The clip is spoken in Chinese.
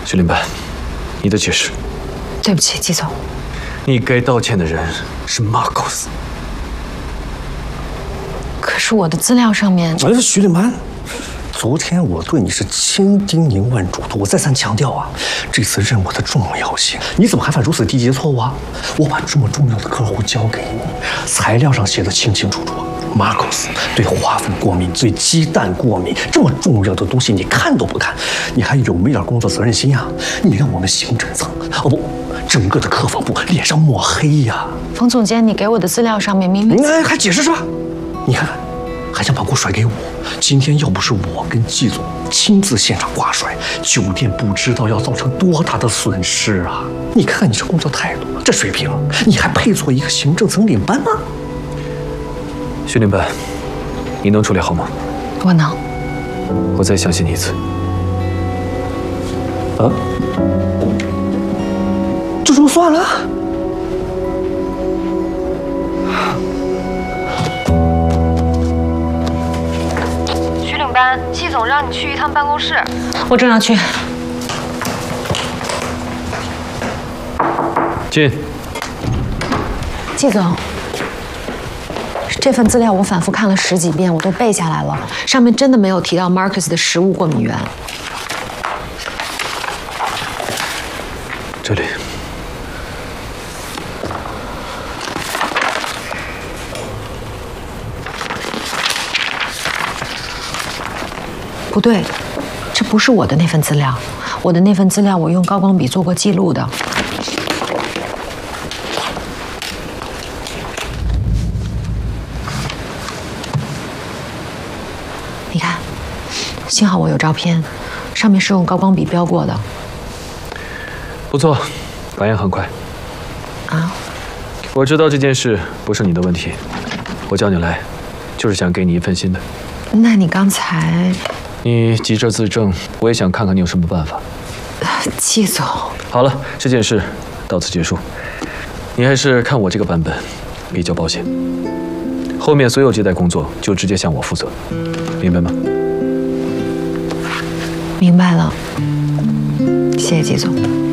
徐领班，你的解释。 对不起，季总。 你该道歉的人是 Marcos。 可是我的资料上面…… 哎，徐领班，昨天我对你是千叮咛万嘱托，我再三强调啊，这次任务的重要性，你怎么还犯如此低级错误啊？我把这么重要的客户交给你，材料上写的清清楚楚。 Marcos 对花粉过敏，对鸡蛋过敏，这么重要的东西你看都不看，你还有没点工作责任心呀？你让我们行政层，哦不，整个的客房部脸上抹黑呀！ 冯总监，你给我的资料上面明明…… 还解释是吧？你看看，还想把锅甩给我？今天要不是我跟季总亲自现场挂甩，酒店不知道要造成多大的损失啊！你看看你这工作态度，这水平，你还配做一个行政层领班吗？ 徐领班，你能处理好吗？ 我能。 我再相信你一次。 啊？就这么算了？ 徐领班，季总让你去一趟办公室。 我正要去。 进。 季总。 这份资料我反复看了10几遍，我都背下来了。上面真的没有提到 Marcus 的食物过敏源。 这里。 不对，这不是我的那份资料。我的那份资料我用高光笔做过记录的。 你看，幸好我有照片，上面是用高光笔标过的。 不错，反应很快。 啊？ 我知道这件事不是你的问题，我叫你来，就是想给你一份新的。 那你刚才…… 你急着自证，我也想看看你有什么办法。 季总， 好了，这件事到此结束。你还是看我这个版本比较保险。后面所有接待工作就直接向我负责。 明白吗？ 明白了，谢谢季总。